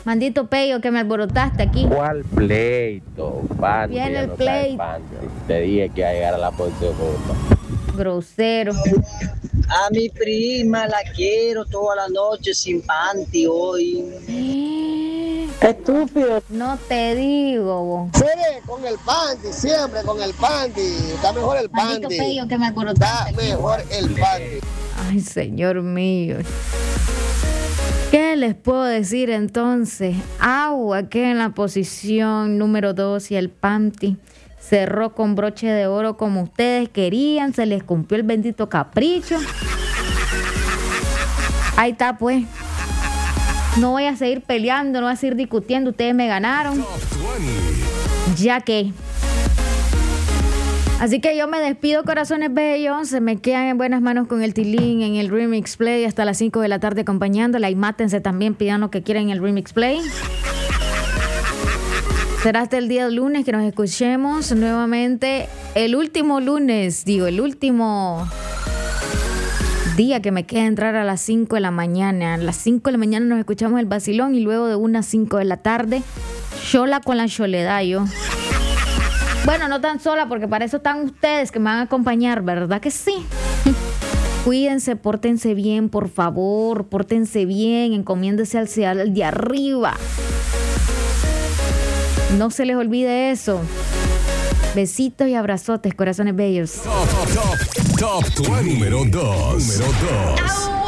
Maldito pello que me alborotaste aquí. ¿Cuál pleito? Panty, Viene el no trae pleito. panty. Te dije que iba a llegar a la posición junta. Grosero. A mi prima la quiero toda la noche sin panty hoy. Estúpido. No te digo, vos. Sí, con el panty, siempre con el panty. Está mejor el Maldito panty. pello que me Está alborotaste. mejor el panty. Ay, señor mío. ¿Qué les puedo decir entonces? Agua que en la posición número 2 y el panty cerró con broche de oro como ustedes querían. Se les cumplió el bendito capricho. Ahí está pues. No voy a seguir peleando, no voy a seguir discutiendo. Ustedes me ganaron. Ya que. Así que yo me despido, corazones bellos. Se me quedan en buenas manos con el Tilín en el Remix Play hasta las 5 de la tarde acompañándola. Y mátense también, pidan lo que quieran en el Remix Play. Será hasta el día lunes que nos escuchemos nuevamente. El último lunes, el último día que me queda entrar a las 5 de la mañana. A las 5 de la mañana nos escuchamos el vacilón y luego de unas 5 de la tarde, Chola con la Choledad, yo. Bueno, no tan sola porque para eso están ustedes que me van a acompañar, ¿verdad que sí? Cuídense, pórtense bien, por favor, pórtense bien, encomiéndese al de arriba. No se les olvide eso. Besitos y abrazotes, corazones bellos. Top 20. Número 2.